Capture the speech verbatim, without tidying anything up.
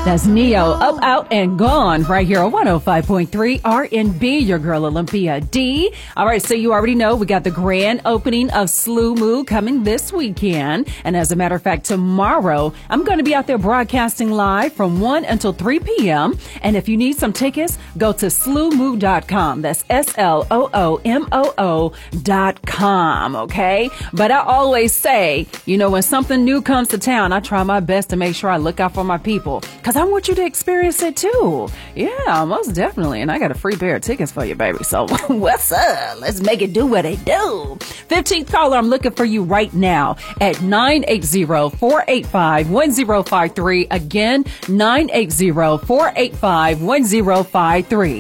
That's Neo, Up, Out, and Gone right here on one oh five point three R and B, your girl Olympia D. All right, so you already know we got the grand opening of Slew Moo coming this weekend. And as a matter of fact, tomorrow, I'm going to be out there broadcasting live from one until three p.m. And if you need some tickets, go to slew moo dot com. That's S L O O M O O dot com, okay? But I always say, you know, when something new comes to town, I try my best to make sure I look out for my people, because I want you to experience it too. Yeah, most definitely. And I got a free pair of tickets for you, baby. So what's up? Let's make it do what it do. fifteenth caller, I'm looking for you right now at nine eight zero, four eight five, one zero five three. Again, nine eight zero, four eight five, one zero five three.